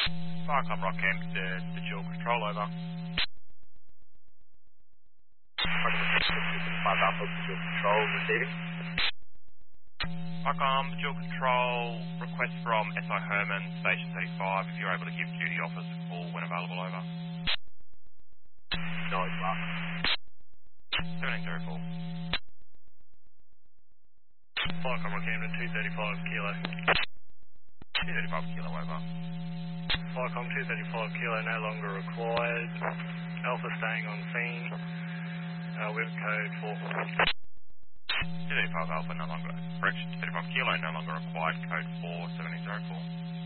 Viacom Rockham to dual control over. Five Alpha visual control receiving. Viacom dual control request from SI Herman, Station 35, if you're able to give duty office a call when available over. No, it's not. 1704. Viacom Rockhampton 235 kilo. 235 kilo over. Viacom 235 kilo no longer required. Alpha staying on scene. With code 4. 235 Alpha no longer, correction, 235 kilo no longer required, code 4, 1704.